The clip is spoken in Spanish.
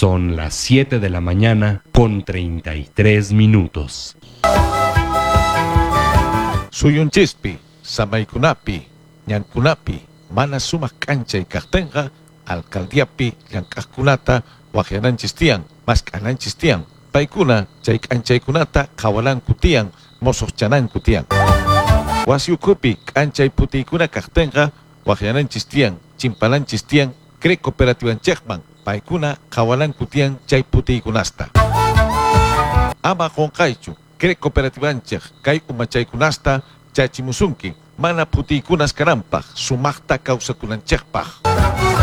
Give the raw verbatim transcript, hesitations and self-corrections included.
Son las siete de la mañana con treinta y tres minutos. Suyunchispi, samaykunapi, ñankunapi, mana sumaq k'anchay kaqtinqa, alcaldiapi llank'aqkunata waqyananchis tiyan, mask'ananchis tiyan. Paykuna chay k'anchaykunata qhawalanku tiyan, mosoqchananku tiyan. Wasi ukhupi k'anchay putiykuna kaqtinqa waqyananchis tiyan, chimpalanchis tiyan, cre cooperativanchikman, paykuna qhawalanku tiyan chay putiykunasta. Ama qonqaychu, cre cooperativanchik kay umachaykunasta chachimusunki, mana putiykunas kananpaq, sumaqta kawsakunanchikpaq.